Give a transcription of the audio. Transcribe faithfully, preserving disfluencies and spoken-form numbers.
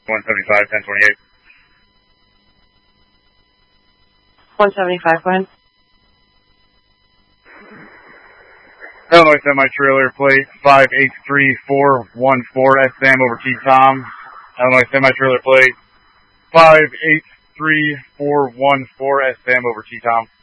one seventy-five, ten twenty-eight. one seventy-five, go ahead. Illinois semi-trailer plate five eight three four one four S Sam over T-Tom. Illinois semi-trailer plate five eight three four one four S Sam over T-Tom.